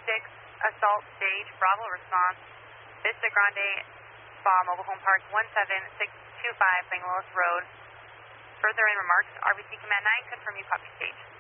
Assault Stage, Bravo response, Vista Grande Spa Mobile Home Park, 17625 Bangalows Road. Further in remarks, RBC Command 9, confirm you copy stage.